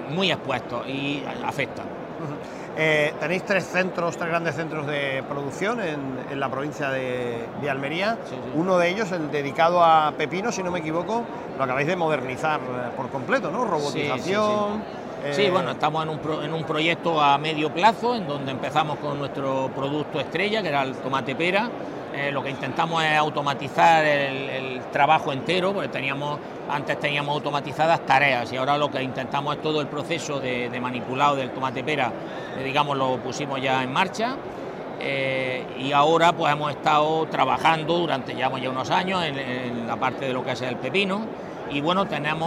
muy expuestos y afectan. Tenéis tres grandes centros de producción en la provincia de Almería. Sí. Uno de ellos, el dedicado a pepino, si no me equivoco, lo acabáis de modernizar por completo, ¿no? Robotización. Sí, bueno, estamos en un proyecto a medio plazo, en donde empezamos con nuestro producto estrella, que era el tomate pera. Lo que intentamos es automatizar el trabajo entero, porque antes teníamos automatizadas tareas, y ahora lo que intentamos es todo el proceso de manipulado del tomate pera, digamos, lo pusimos ya en marcha. Y ahora pues hemos estado trabajando llevamos ya unos años en la parte de lo que es el pepino, y bueno,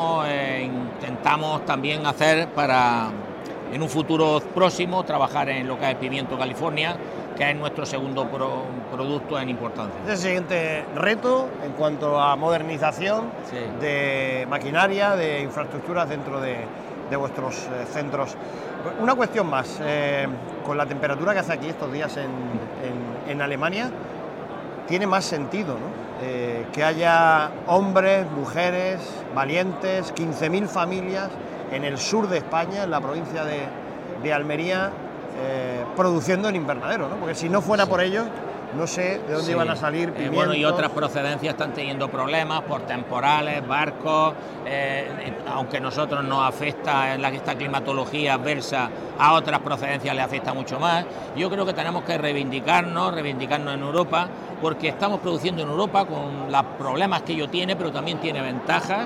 intentamos también hacer en un futuro próximo trabajar en lo que es el pimiento California, que es nuestro segundo producto en importancia. Es el siguiente reto en cuanto a modernización de maquinaria, de infraestructuras dentro de vuestros centros. Una cuestión más, con la temperatura que hace aquí estos días en Alemania, tiene más sentido, ¿no? Que haya hombres, mujeres, valientes, 15.000 familias en el sur de España, en la provincia de Almería, produciendo en invernadero, ¿no? Porque si no fuera por ello, no sé de dónde iban a salir pimientos. Bueno, y otras procedencias están teniendo problemas por temporales, barcos, aunque nosotros nos afecta esta climatología adversa, a otras procedencias les afecta mucho más. Yo creo que tenemos que reivindicarnos en Europa, porque estamos produciendo en Europa con los problemas que ello tiene, pero también tiene ventajas.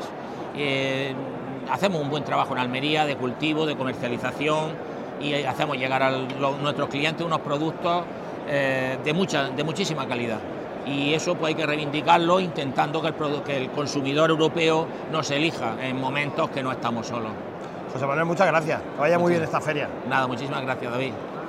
Hacemos un buen trabajo en Almería de cultivo, de comercialización, y hacemos llegar a nuestros clientes unos productos de muchísima calidad, y eso pues hay que reivindicarlo, intentando que el consumidor europeo nos elija en momentos que no estamos solos. José Manuel, muchas gracias, que vaya muy bien esta feria. Nada, muchísimas gracias, David.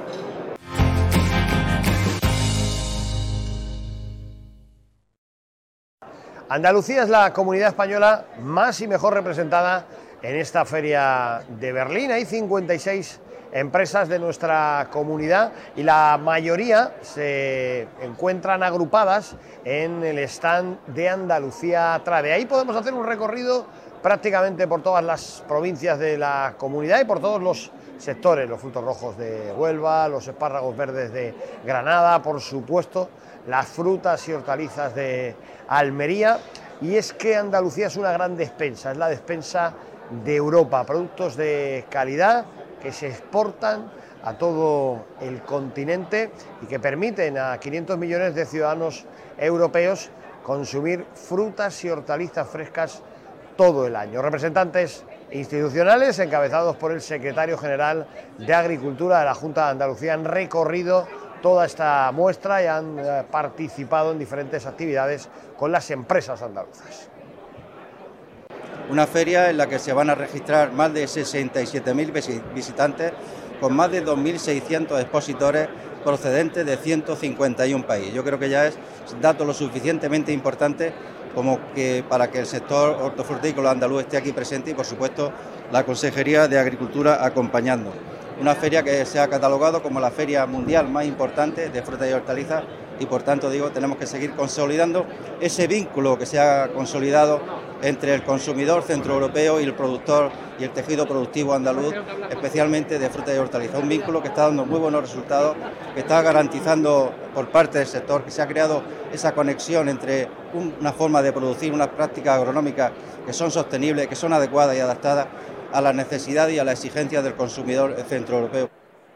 Andalucía es la comunidad española más y mejor representada en esta feria de Berlín. Hay 56 empresas de nuestra comunidad y la mayoría se encuentran agrupadas en el stand de Andalucía Trade. Ahí podemos hacer un recorrido prácticamente por todas las provincias de la comunidad y por todos los sectores, los frutos rojos de Huelva, los espárragos verdes de Granada, por supuesto, las frutas y hortalizas de Almería. Y es que Andalucía es una gran despensa, es la despensa de Europa, productos de calidad que se exportan a todo el continente y que permiten a 500 millones de ciudadanos europeos consumir frutas y hortalizas frescas todo el año. Representantes institucionales encabezados por el secretario general de Agricultura de la Junta de Andalucía han recorrido toda esta muestra y han participado en diferentes actividades con las empresas andaluzas. Una feria en la que se van a registrar más de 67.000 visitantes, con más de 2.600 expositores procedentes de 151 países. Yo creo que ya es dato lo suficientemente importante como que para que el sector hortofrutícola andaluz esté aquí presente, y por supuesto la Consejería de Agricultura acompañando. Una feria que se ha catalogado como la feria mundial más importante de frutas y hortalizas, y por tanto tenemos que seguir consolidando ese vínculo que se ha consolidado entre el consumidor centroeuropeo y el productor y el tejido productivo andaluz, especialmente de frutas y hortalizas. Un vínculo que está dando muy buenos resultados, que está garantizando por parte del sector que se ha creado esa conexión entre una forma de producir, unas prácticas agronómicas que son sostenibles, que son adecuadas y adaptadas a las necesidades y a las exigencias del consumidor centroeuropeo.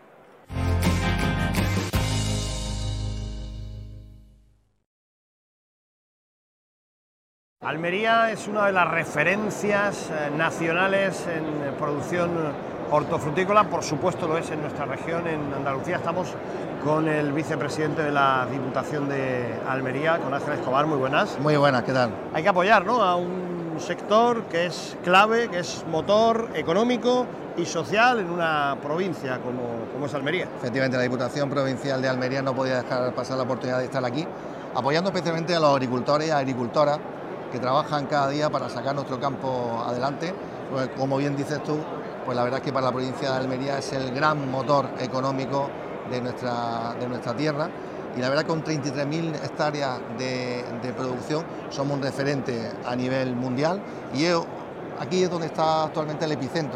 Almería es una de las referencias nacionales en producción hortofrutícola, por supuesto lo es en nuestra región, en Andalucía. Estamos con el vicepresidente de la Diputación de Almería, con Ángel Escobar. Muy buenas. Muy buenas, ¿qué tal? Hay que apoyar, ¿no?, a un sector que es clave, que es motor económico y social en una provincia como es Almería. Efectivamente, la Diputación Provincial de Almería no podía dejar pasar la oportunidad de estar aquí, apoyando especialmente a los agricultores y agricultoras que trabajan cada día para sacar nuestro campo adelante. Pues, como bien dices tú, pues la verdad es que para la provincia de Almería es el gran motor económico de nuestra tierra, y la verdad que con 33.000 hectáreas de producción somos un referente a nivel mundial, y aquí es donde está actualmente el epicentro